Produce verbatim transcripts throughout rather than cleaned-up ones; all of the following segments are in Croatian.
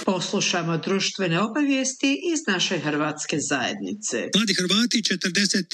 Poslušamo društvene obavijesti iz naše hrvatske zajednice. Mladi Hrvati, četrdeset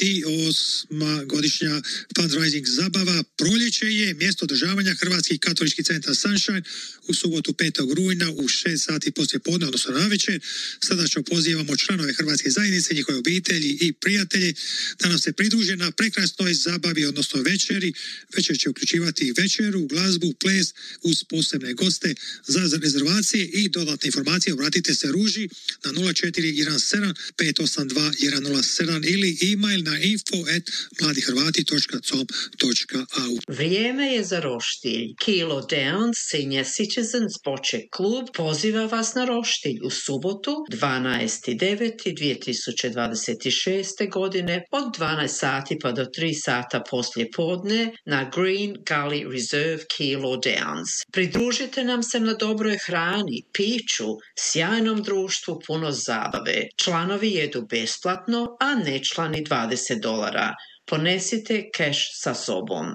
osma godišnja fundraising zabava Proljeće je mjesto održavanja Hrvatski katolički centar Sunshine u subotu petog rujna u šest sati poslije podne, odnosno navečer. Srdačno pozivamo članove Hrvatske zajednice, njihove obitelji i prijatelje da nam se pridruže na prekrasnoj zabavi, odnosno večeri. Večer će uključivati večeru, glazbu, ples uz posebne goste. Za rezervacije i dodatne informacije obratite se Ruži na nula četiri jedan sedam pet osam dva jedan nula sedam ili e-mail na info at mladihrvati točka com točka a u. Vrijeme je za roštilj. Kilo Downs Senior Citizens Boček klub poziva vas na roštilj u subotu dvanaesti deveti dvije tisuće dvadeset šeste. godine od dvanaest sati pa do tri sata poslije podne na Green Gully Reserve Kilo Downs. Pridružite nam se na dobroj hrani, piću, sjajnom društvu puno zabave. Članovi jedu besplatno, a nečlani dvadeset dolara. Ponesite keš sa sobom.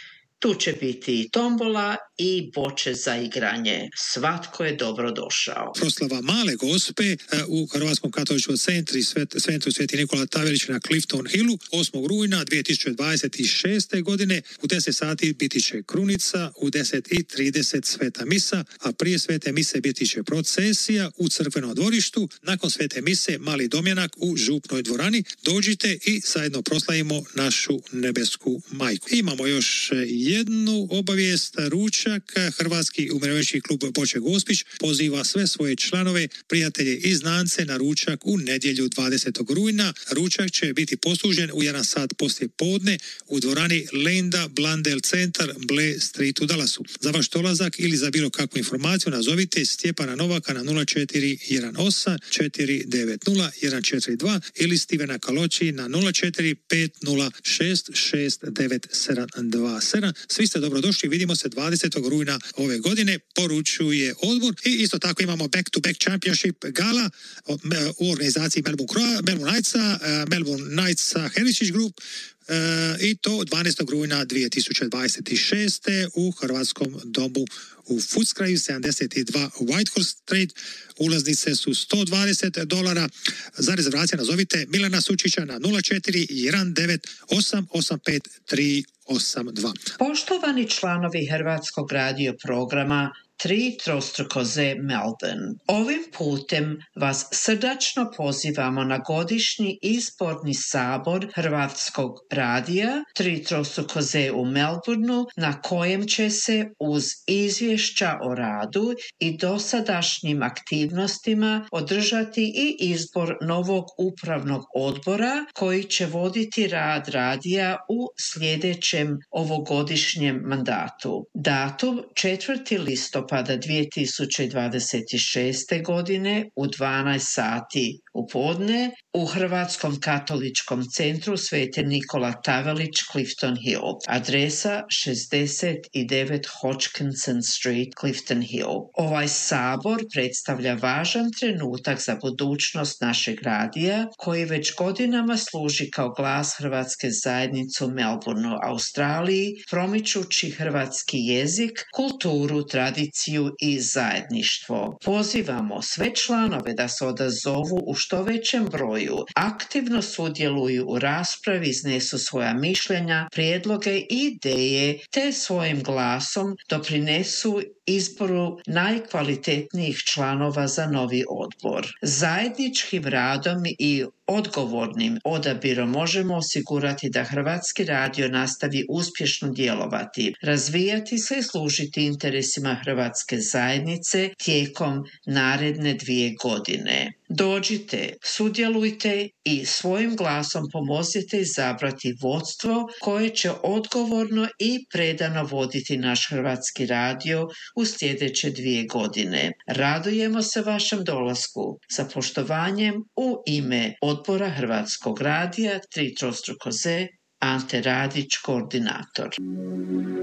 Tu će biti i tombola i boče za igranje. Svatko je dobro došao. Proslava Male Gospe u Hrvatskom katoličkom centru Centru Sveti Nikola Tavelić na Clifton Hillu osmog rujna dvije tisuće dvadeset šeste. godine u deset sati biti će krunica, u deset i trideset sveta misa, a prije svete mise biti će procesija u crkvenom dvorištu, nakon svete mise mali domjenak u župnoj dvorani. Dođite i zajedno proslavimo našu nebesku majku. Imamo još jednu obavijest, ručak. Hrvatski umirovljenički klub Boček Gospić poziva sve svoje članove, prijatelje i znance na ručak u nedjelju dvadesetog rujna. Ručak će biti poslužen u jedan sat poslije podne u dvorani Linda Blundell Centar, Blair Street u Dallasu. Za vaš dolazak ili za bilo kakvu informaciju nazovite Stjepana Novaka na nula četiri jedan osam četiri devet nula jedan četiri dva ili Stevena Kaloči na nula četiri pet nula šest šest devet sedam dva sedam. Svi ste dobrodošli, vidimo se dvadesetog rujna ove godine, poručuje odbor. I isto tako imamo Back to Back Championship gala u organizaciji Melbourne, Melbourne Knightsa, Melbourne Knightsa Heritage Group, i to dvanaestog rujna dvije tisuće dvadeset šeste. u Hrvatskom domu u Footscrayu sedamdeset dva Whitehorse Street. Ulaznice su sto dvadeset dolara. Za rezervacije nazovite Milana Sučića na nula četiri jedan devet osam osam pet tri osam dva. Poštovani članovi Hrvatskog radio programa Tri trostruko Z Melbourne. Ovim putem vas srdačno pozivamo na godišnji izborni sabor Hrvatskog radija Tri trostruko Z u Melbourneu, na kojem će se uz izvješća o radu i dosadašnjim aktivnostima održati i izbor novog upravnog odbora koji će voditi rad radija u sljedećem ovogodišnjem mandatu. Datum četvrti listopada dvije tisuće dvadeset šeste. godine u dvanaest sati u podne u Hrvatskom katoličkom centru Sveti Nikola Tavelić, Clifton Hill. Adresa šezdeset devet Hodgkinson Street, Clifton Hill. Ovaj sabor predstavlja važan trenutak za budućnost našeg radija, koji već godinama služi kao glas hrvatske zajednice u Melbourneu, Australiji, promičući hrvatski jezik, kulturu, tradiciju i zajedništvo. Pozivamo sve članove da se odazovu u što većem broju, aktivno sudjeluju u raspravi, iznesu svoja mišljenja, prijedloge i ideje, te svojim glasom doprinesu izboru najkvalitetnijih članova za novi odbor. Zajedničkim radom i odgovornim odabirom možemo osigurati da Hrvatski radio nastavi uspješno djelovati, razvijati se i služiti interesima hrvatske zajednice tijekom naredne dvije godine. Dođite, sudjelujte i svojim glasom pomozite izabrati vodstvo koje će odgovorno i predano voditi naš Hrvatski radio u sljedeće dvije godine. Radujemo se vašem dolasku. Sa poštovanjem u ime Odbora Hrvatskog radija Tri trostruko Z, Ante Radić, koordinator.